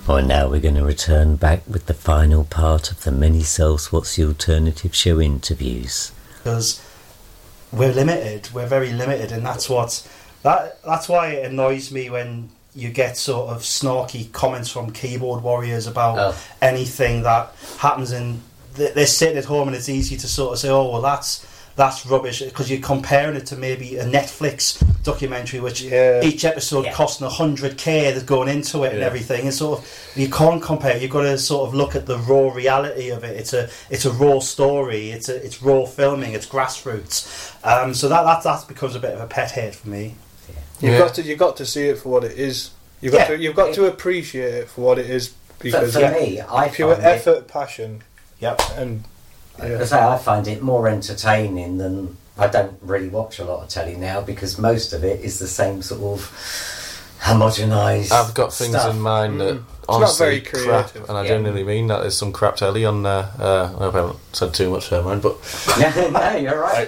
Well, now we're going to return back with the final part of the Many Selves What's the Alternative Show interviews. Because we're limited, we're very limited, and that's why it annoys me when you get sort of snarky comments from keyboard warriors about anything that happens, and they're sitting at home and it's easy to sort of say, oh, well, that's rubbish, because you're comparing it to maybe a Netflix documentary, which each episode costing $100K that's going into it and everything. And sort of, you can't compare. You've got to sort of look at the raw reality of it. It's a raw story. It's raw filming. It's grassroots. So that becomes a bit of a pet hate for me. You've got to see it for what it is. You've got to appreciate it for what it is, because for me, I pure effort, passion. Yep. And I find it more entertaining than... I don't really watch a lot of telly now, because most of it is the same sort of homogenised I've got things stuff in mind that It's honestly not very crap, creative. and I genuinely mean that. There's some crap telly on there. I hope I haven't said too much there, man, but... No, you're right.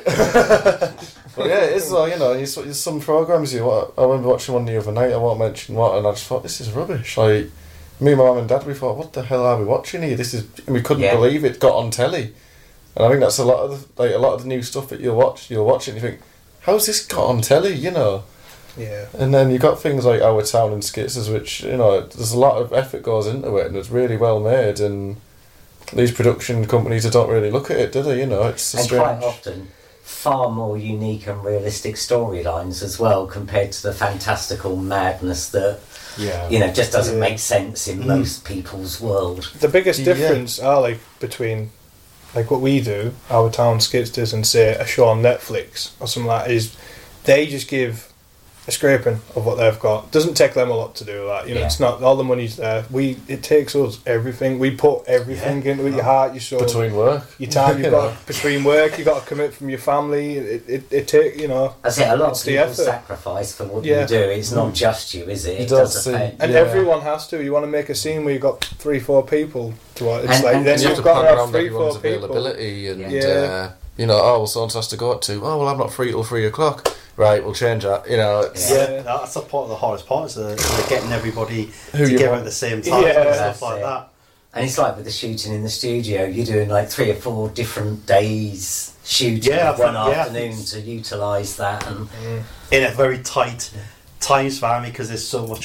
But yeah, it is, there's some programmes I remember watching one the other night, I won't mention what, and I just thought, this is rubbish. Like, me and my mum and dad, we thought, what the hell are we watching here? And we couldn't believe it got on telly. And I think that's a lot of the new stuff that you'll watch and you think, how's this got on telly, Yeah. And then you got things like Our Town and Skits, which, there's a lot of effort goes into it, and it's really well made, and these production companies don't really look at it, do they? It's and strange. quite often far more unique and realistic storylines as well, compared to the fantastical madness that just doesn't make sense in most people's world. The biggest difference, between like what we do, Our Town Skits does, and say a show on Netflix or something like that, is they just give a scraping of what they've got. Doesn't take them a lot to do that. It's not all the money's there. It takes us everything. We put everything into it. Your heart, your soul, between work, your time. You've got between work. You've got to commit from your family. It take That's it. A lot of people sacrifice for what you do. It's not just you, is it? It does affect. And everyone has to. You want to make a scene where you've got 3-4 people to watch. It's then you you've got to have 3-4 people. Availability and someone has to go to. Oh well, I'm not free till 3 o'clock. Right, we'll change that. That's the hardest part, is getting everybody together at the same time and stuff like that. And it's like with the shooting in the studio, you're doing like 3 or 4 different days shooting one afternoon to utilise that, and in a very tight time span, because there's so much